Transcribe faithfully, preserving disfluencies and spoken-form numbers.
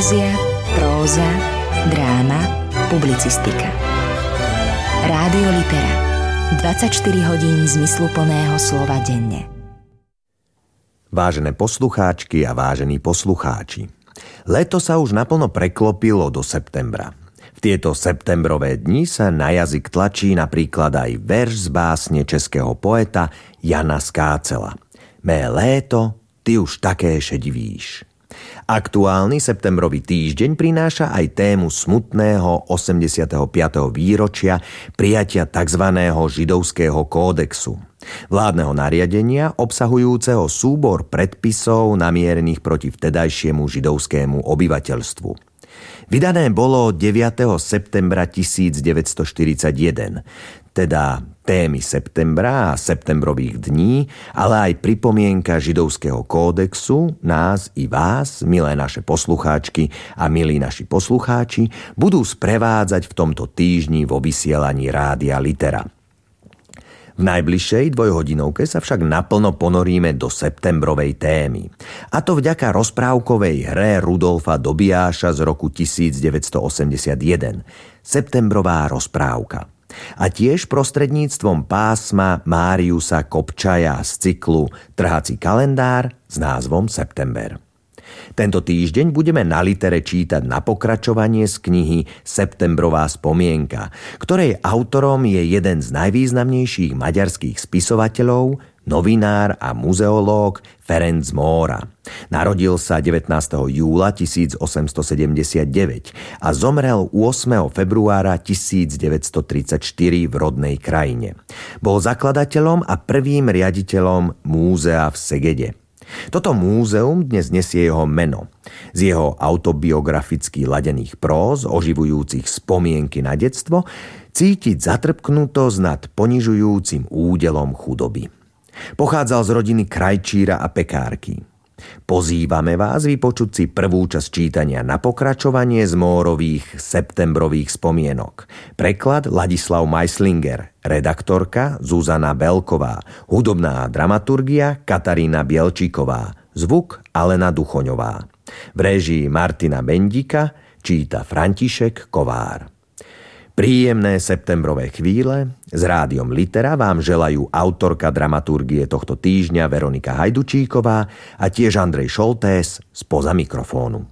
Poézia, próza, dráma, publicistika. Rádio Litera. dvadsaťštyri hodín zmysluplného slova denne. Vážené poslucháčky a vážení poslucháči, leto sa už naplno preklopilo do septembra. V tieto septembrové dni sa na jazyk tlačí napríklad aj verš z básne českého poeta Jana Skácela. Mé léto, ty už také šedivíš. Aktuálny septembrový týždeň prináša aj tému smutného osemdesiateho piateho výročia prijatia tzv. Židovského kódexu. Vládneho nariadenia obsahujúceho súbor predpisov namierených proti vtedajšiemu židovskému obyvateľstvu. Vydané bolo deviateho septembra tisícdeväťstoštyridsaťjeden, teda témy septembra a septembrových dní, ale aj pripomienka Židovského kódexu nás i vás, milé naše poslucháčky a milí naši poslucháči, budú sprevádzať v tomto týždni vo vysielaní Rádia Litera. V najbližšej dvojhodinovke sa však naplno ponoríme do septembrovej témy. A to vďaka rozprávkovej hre Rudolfa Dobiáša z roku tisícdeväťstoosemdesiatjeden. Septembrová rozprávka. A tiež prostredníctvom pásma Máriusa Kopčaja z cyklu Trhací kalendár s názvom September. Tento týždeň budeme na Litere čítať na pokračovanie z knihy Septembrová spomienka, ktorej autorom je jeden z najvýznamnejších maďarských spisovateľov, novinár a muzeológ Ferenc Móra. Narodil sa devätnásteho júla tisícosemstosedemdesiatdeväť a zomrel ôsmeho februára tisícdeväťstotridsaťštyri v rodnej krajine. Bol zakladateľom a prvým riaditeľom múzea v Segede. Toto múzeum dnes nesie jeho meno. Z jeho autobiograficky ladených próz, oživujúcich spomienky na detstvo, cítiť zatrpknutosť nad ponižujúcim údelom chudoby. Pochádzal z rodiny krajčíra a pekárky. Pozývame vás vypočuť si prvú časť čítania na pokračovanie z Mórových septembrových spomienok. Preklad Ladislav Meislinger, redaktorka Zuzana Belková, hudobná dramaturgia Katarína Bielčíková, zvuk Alena Duchoňová. V réžii Martina Bendika číta František Kovár. Príjemné septembrové chvíle s Rádiom Litera vám želajú autorka dramaturgie tohto týždňa Veronika Hajdučíková a tiež Andrej Šoltés spoza mikrofónu.